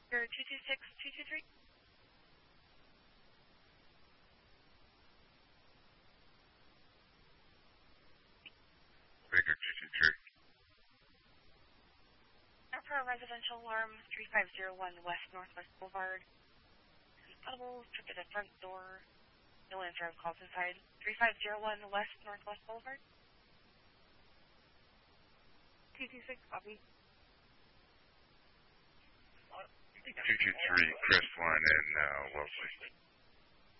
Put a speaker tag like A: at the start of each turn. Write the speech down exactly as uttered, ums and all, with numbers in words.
A: You're two two six two two three.
B: Baker two two three.
A: For a residential alarm, three five zero one West Northwest Boulevard. Audible, trip to the front door. No answer, I've called inside. three five zero one West Northwest Boulevard. two two six, copy.
B: two two three, Crestline and uh, Wellesley.